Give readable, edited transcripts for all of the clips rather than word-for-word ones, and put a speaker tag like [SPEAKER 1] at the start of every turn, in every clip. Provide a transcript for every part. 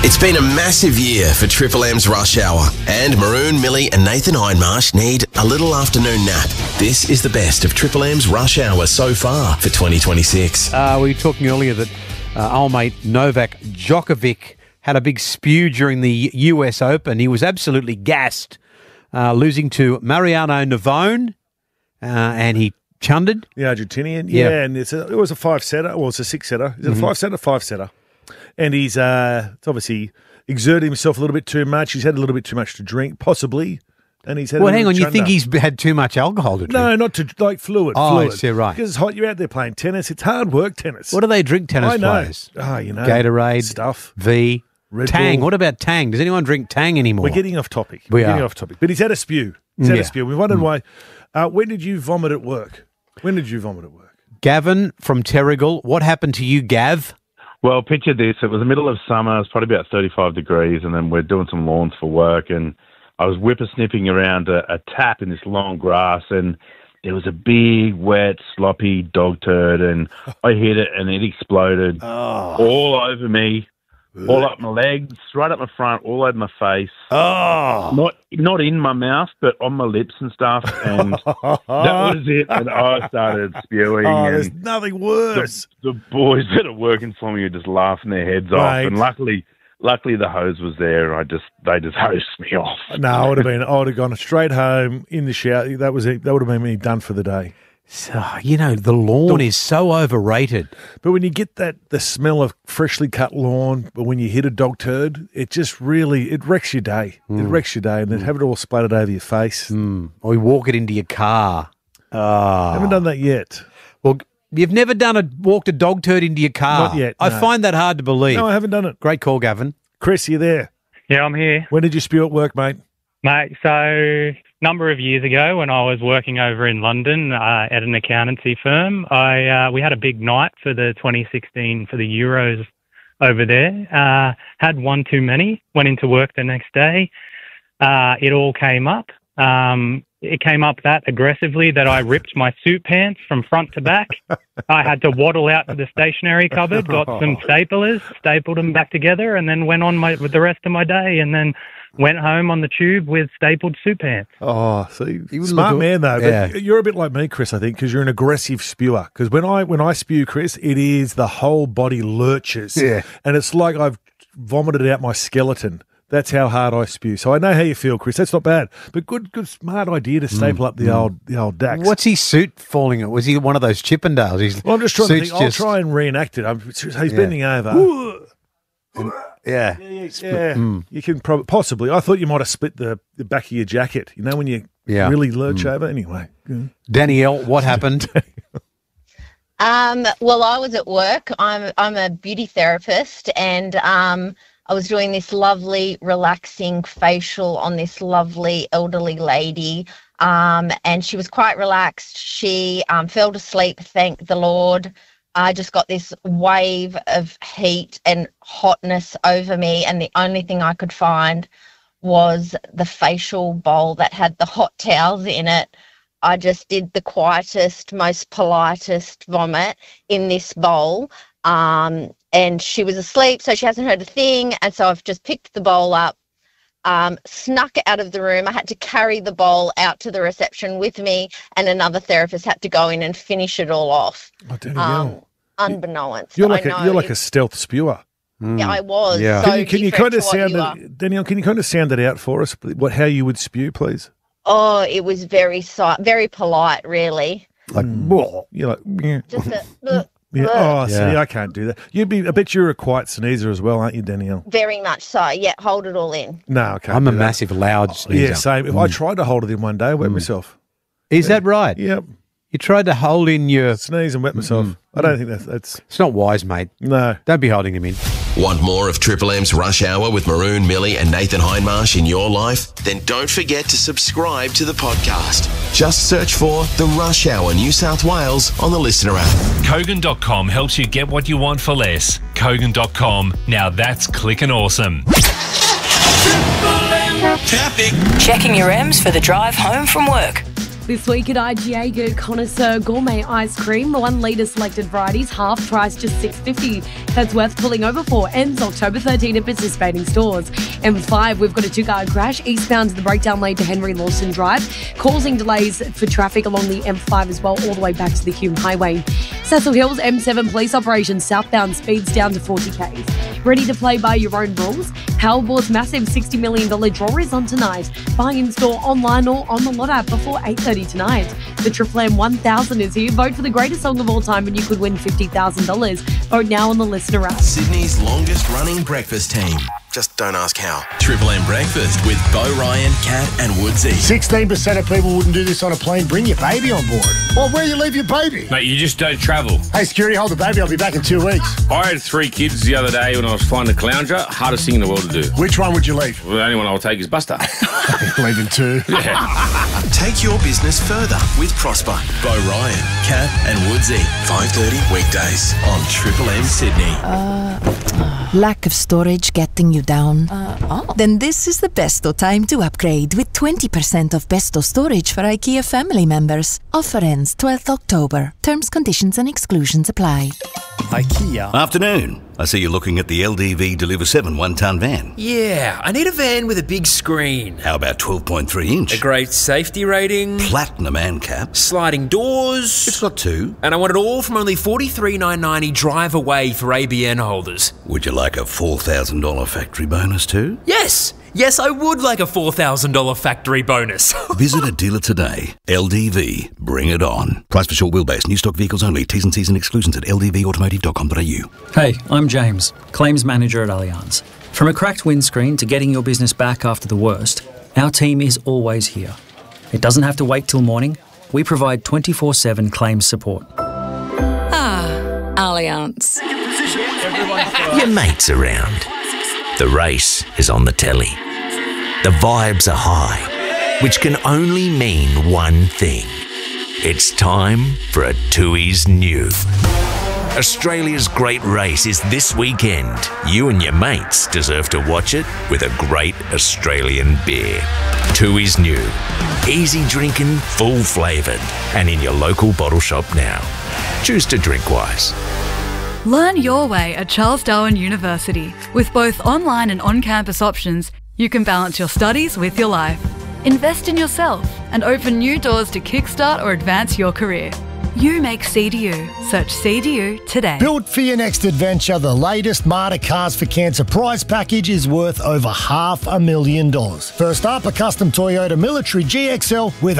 [SPEAKER 1] It's been a massive year for Triple M's Rush Hour, and Maroon, Millie and Nathan Hindmarsh need a little afternoon nap. This is the best of Triple M's Rush Hour so far for 2026.
[SPEAKER 2] We were talking earlier that old mate Novak Djokovic had a big spew during the US Open. He was absolutely gassed, losing to Mariano Navone, and he chundered.
[SPEAKER 3] The Argentinian, yeah. And it was a 5-setter, well, it's a 6-setter. Is it a 5-setter? 5-setter. And he's obviously exerted himself a little bit too much. He's had a little bit too much to drink, possibly. And he's had
[SPEAKER 2] hang on, you think he's had too much alcohol to drink?
[SPEAKER 3] No, not to, like fluid.
[SPEAKER 2] Oh,
[SPEAKER 3] fluid.
[SPEAKER 2] yeah, right.
[SPEAKER 3] Because it's hot. You're out there playing tennis. It's hard work, tennis.
[SPEAKER 2] What do they drink, tennis players?
[SPEAKER 3] Oh, you know.
[SPEAKER 2] Gatorade.
[SPEAKER 3] Stuff.
[SPEAKER 2] V.
[SPEAKER 3] Red
[SPEAKER 2] Tang.
[SPEAKER 3] Bull.
[SPEAKER 2] What about Tang? Does anyone drink Tang anymore?
[SPEAKER 3] We're getting off topic.
[SPEAKER 2] We
[SPEAKER 3] Getting
[SPEAKER 2] are.
[SPEAKER 3] off topic. But he's had a spew. We wondered why. When did you vomit at work?
[SPEAKER 2] Gavin from Terrigal. What happened to you, Gav?
[SPEAKER 4] Well, picture this. It was the middle of summer. It's probably about 35 degrees, and then we're doing some lawns for work, and I was whippersnipping around a tap in this long grass, and there was a big, wet, sloppy dog turd, and I hit it, and it exploded all over me, all up my legs, right up my front, all over my face.
[SPEAKER 3] Oh.
[SPEAKER 4] Not in my mouth, but on my lips and stuff, and that was it, and I started spewing.
[SPEAKER 3] Oh,
[SPEAKER 4] and
[SPEAKER 3] there's nothing worse.
[SPEAKER 4] The boys that are working for me are just laughing their heads off, and luckily the hose was there. They just hosed me off.
[SPEAKER 3] No, I would have gone straight home in the shower. That was it. That would have been me done for the day.
[SPEAKER 2] So, the lawn is so overrated.
[SPEAKER 3] But when you get the smell of freshly cut lawn, but when you hit a dog turd, it just really, it wrecks your day. It wrecks your day, and then have it all splattered over your face.
[SPEAKER 2] Or you walk it into your car.
[SPEAKER 3] I haven't done that yet.
[SPEAKER 2] Well, you've never walked a dog turd into your car?
[SPEAKER 3] Not yet,
[SPEAKER 2] I
[SPEAKER 3] no.
[SPEAKER 2] find that hard to believe.
[SPEAKER 3] No, I haven't done it.
[SPEAKER 2] Great call, Gavin.
[SPEAKER 3] Chris, you there?
[SPEAKER 5] Yeah, I'm here.
[SPEAKER 3] When did you spew at work, mate?
[SPEAKER 5] Mate, so number of years ago when I was working over in London at an accountancy firm, we had a big night for the 2016 for the Euros over there. Had one too many, went into work the next day. It all came up. It came up that aggressively that I ripped my suit pants from front to back. I had to waddle out to the stationery cupboard, got some staplers, stapled them back together, and then went on with the rest of my day, and then went home on the tube with stapled suit pants.
[SPEAKER 3] Oh, see, smart man though.
[SPEAKER 2] Yeah.
[SPEAKER 3] But you're a bit like me, Chris, I think, because you're an aggressive spewer. Because when I spew, Chris, it is the whole body lurches.
[SPEAKER 2] Yeah.
[SPEAKER 3] And it's like I've vomited out my skeleton. That's how hard I spew. So I know how you feel, Chris. That's not bad. But good smart idea to staple up the old Dax.
[SPEAKER 2] What's his suit falling at? Was he one of those Chippendales?
[SPEAKER 3] Well, I'm just trying to think. I'll try and reenact it. He's bending over.
[SPEAKER 2] Yeah.
[SPEAKER 3] You can possibly. I thought you might have split the back of your jacket. You know when you really lurch over. Anyway,
[SPEAKER 2] Danielle, what happened?
[SPEAKER 6] Well, I was at work. I'm a beauty therapist, and I was doing this lovely, relaxing facial on this lovely elderly lady, and she was quite relaxed. She fell to sleep, thank the Lord. I just got this wave of heat and hotness over me, and the only thing I could find was the facial bowl that had the hot towels in it. I just did the quietest, most politest vomit in this bowl, and she was asleep, so she hasn't heard a thing, and so I've just picked the bowl up, snuck out of the room. I had to carry the bowl out to the reception with me, and another therapist had to go in and finish it all off. Unbeknownst.
[SPEAKER 3] You're like a stealth spewer.
[SPEAKER 6] Yeah, I was.
[SPEAKER 2] Yeah.
[SPEAKER 6] So
[SPEAKER 3] Can you kind of sound
[SPEAKER 6] it,
[SPEAKER 3] it, Danielle? Can you kind of sound it out for us? How you would spew, please?
[SPEAKER 6] Oh, it was very polite, really.
[SPEAKER 3] Like, you're like, yeah.
[SPEAKER 6] Just a.
[SPEAKER 3] Yeah. Oh, see, I can't do that. I bet you're a quiet sneezer as well, aren't you, Danielle?
[SPEAKER 6] Very much so. Yeah, hold it all in.
[SPEAKER 3] No, I can't.
[SPEAKER 2] I'm a
[SPEAKER 3] do that.
[SPEAKER 2] massive loud sneezer.
[SPEAKER 3] Yeah, same. If I tried to hold it in one day, I wet myself.
[SPEAKER 2] Is that right?
[SPEAKER 3] Yep.
[SPEAKER 2] You tried to hold in your...
[SPEAKER 3] Sneeze and wet myself. I don't think that's...
[SPEAKER 2] It's not wise, mate.
[SPEAKER 3] No.
[SPEAKER 2] Don't be holding them in.
[SPEAKER 1] Want more of Triple M's Rush Hour with Maroon, Millie and Nathan Hindmarsh in your life? Then don't forget to subscribe to the podcast. Just search for The Rush Hour New South Wales on the Listener app.
[SPEAKER 7] Kogan.com helps you get what you want for less. Kogan.com. Now that's clicking awesome.
[SPEAKER 1] Traffic.
[SPEAKER 8] Checking your M's for the drive home from work. This week at IGA, Connoisseur Gourmet Ice Cream, 1 litre selected varieties, half price, just $6.50. That's worth pulling over for. Ends October 13 at participating stores. M5, we've got a 2-car crash eastbound to the breakdown lane to Henry Lawson Drive, causing delays for traffic along the M5 as well, all the way back to the Hume Highway. Cecil Hills, M7 police operations, southbound speeds down to 40 k's. Ready to play by your own rules? Powerball's massive $60 million draw is on tonight. Buy in store, online or on the Lot app before 8:30 tonight. The Triple M 1000 is here. Vote for the greatest song of all time and you could win $50,000. Vote now on the Listener app.
[SPEAKER 1] Sydney's longest running breakfast team. Just don't ask how. Triple M Breakfast with Bo Ryan, Kat and Woodsy.
[SPEAKER 9] 16% of people wouldn't do this on a plane. Bring your baby on board. Well, where you leave your baby?
[SPEAKER 10] Mate, you just don't travel.
[SPEAKER 9] Hey, security, hold the baby. I'll be back in 2 weeks.
[SPEAKER 10] I had 3 kids the other day when I was flying to Caloundra. Hardest thing in the world to do.
[SPEAKER 9] Which one would you leave?
[SPEAKER 10] Well, the only one I'll take is Buster.
[SPEAKER 9] Leaving 2.
[SPEAKER 10] Yeah.
[SPEAKER 1] Take your business further with Prosper. Bo Ryan, Kat and Woodsy. 5:30 weekdays on Triple M Sydney.
[SPEAKER 11] Lack of storage getting you down? Then this is the Besto time to upgrade with 20% off Besto storage for IKEA family members. Offer ends 12th October. Terms, conditions and exclusions apply.
[SPEAKER 12] IKEA. Afternoon. I see you're looking at the LDV Deliver 7 1-ton van.
[SPEAKER 13] Yeah, I need a van with a big screen.
[SPEAKER 12] How about 12.3 inch?
[SPEAKER 13] A great safety rating.
[SPEAKER 12] Platinum ANCAP.
[SPEAKER 13] Sliding doors.
[SPEAKER 12] It's got 2.
[SPEAKER 13] And I want it all from only $43,990 drive away for ABN holders.
[SPEAKER 12] Would you like a $4,000 factory bonus too?
[SPEAKER 13] Yes! Yes, I would like a $4,000 factory bonus.
[SPEAKER 12] Visit a dealer today. LDV. Bring it on. Price for short wheelbase. New stock vehicles only. T's and C's and exclusions at ldvautomotive.com.au.
[SPEAKER 14] Hey, I'm James, Claims Manager at Allianz. From a cracked windscreen to getting your business back after the worst, our team is always here. It doesn't have to wait till morning. We provide 24/7 claims support.
[SPEAKER 15] Allianz.
[SPEAKER 16] Your mate's around. The race is on the telly. The vibes are high, which can only mean one thing. It's time for a Tooheys New. Australia's great race is this weekend. You and your mates deserve to watch it with a great Australian beer. Tooheys New. Easy drinking, full flavoured, and in your local bottle shop now. Choose to drink wise.
[SPEAKER 17] Learn your way at Charles Darwin University. With both online and on-campus options, you can balance your studies with your life. Invest in yourself and open new doors to kickstart or advance your career. You make CDU. Search CDU today.
[SPEAKER 9] Built for your next adventure, the latest Marta Cars for Cancer prize package is worth over $500,000. First up, a custom Toyota Military GXL with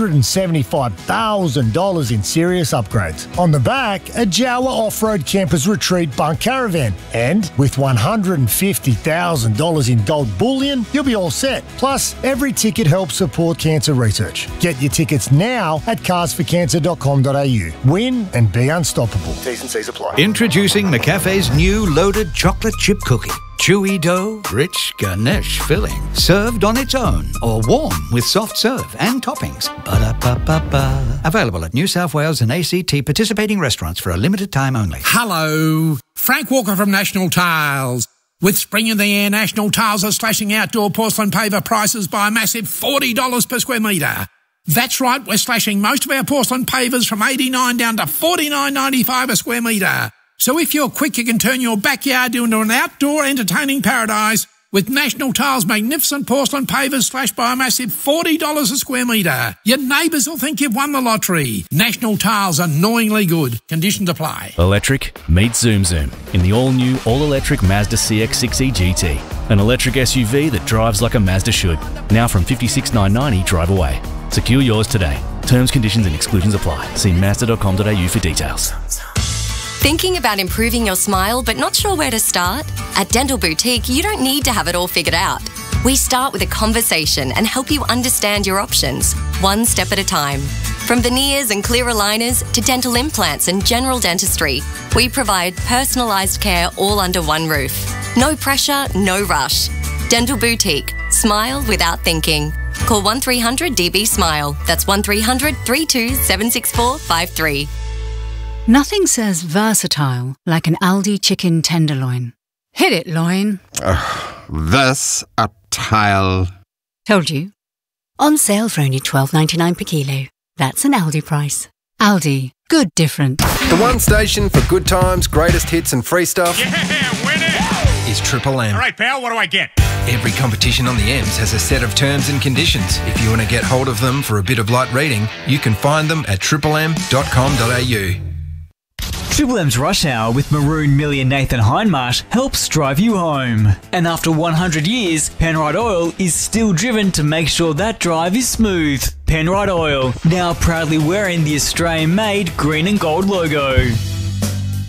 [SPEAKER 9] $175,000 in serious upgrades. On the back, a Jawa Off-Road Campers Retreat Bunk Caravan. And with $150,000 in gold bullion, you'll be all set. Plus, every ticket helps support cancer research. Get your tickets now at carsforcancer.com.au. Win and be unstoppable. T's and C's apply.
[SPEAKER 18] Introducing McCafe's new loaded chocolate chip cookie. Chewy dough, rich ganache filling. Served on its own or warm with soft serve and toppings. Ba-da-ba-ba-ba. Available at New South Wales and ACT participating restaurants for a limited time only.
[SPEAKER 19] Hello, Frank Walker from National Tiles. With spring in the air, National Tiles are slashing outdoor porcelain paver prices by a massive $40 per square metre. That's right, we're slashing most of our porcelain pavers from $89 down to $49.95 a square metre. So if you're quick, you can turn your backyard into an outdoor entertaining paradise with National Tiles' magnificent porcelain pavers slashed by a massive $40 a square metre. Your neighbours will think you've won the lottery. National Tiles, annoyingly good. Conditions apply.
[SPEAKER 20] Electric, meet Zoom Zoom in the all-new, all-electric Mazda CX-6e GT. An electric SUV that drives like a Mazda should. Now from $56,990 drive away. Secure yours today. Terms, conditions and exclusions apply. See Mazda.com.au for details.
[SPEAKER 21] Thinking about improving your smile but not sure where to start? At Dental Boutique, you don't need to have it all figured out. We start with a conversation and help you understand your options, one step at a time. From veneers and clear aligners to dental implants and general dentistry, we provide personalised care all under one roof. No pressure, no rush. Dental Boutique. Smile without thinking. Call 1300 DB Smile. That's 1300 32 764 53.
[SPEAKER 22] Nothing says versatile like an Aldi chicken tenderloin. Hit it, loin.
[SPEAKER 23] Versatile.
[SPEAKER 22] Told you. On sale for only $12.99 per kilo. That's an Aldi price. Aldi. Good different.
[SPEAKER 4] The one station for good times, greatest hits and free stuff.
[SPEAKER 19] Yeah, win it!
[SPEAKER 4] Is Triple M.
[SPEAKER 19] All right, pal, what do I get?
[SPEAKER 4] Every competition on the M's has a set of terms and conditions. If you want to get hold of them for a bit of light reading, you can find them at triplem.com.au.
[SPEAKER 15] Triple M's Rush Hour with Maroon, Millie and Nathan Hindmarsh helps drive you home. And after 100 years, Penrite Oil is still driven to make sure that drive is smooth. Penrite Oil, now proudly wearing the Australian-made green and gold logo.